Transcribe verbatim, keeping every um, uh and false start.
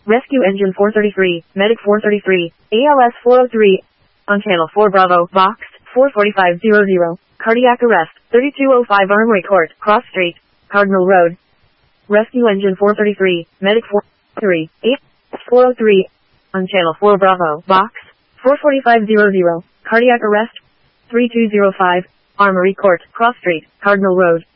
Rescue Engine four thirty-three, Medic four thirty-three, A L S four oh three, on Channel four Bravo, Box, four forty-five hundred, cardiac arrest, thirty-two oh five Armory Court, Cross Street, Cardinal Road. Rescue Engine four thirty-three, Medic four thirty-three, A L S four oh three, on Channel four Bravo, Box, four forty-five hundred, cardiac arrest, thirty-two oh five, Armory Court, Cross Street, Cardinal Road.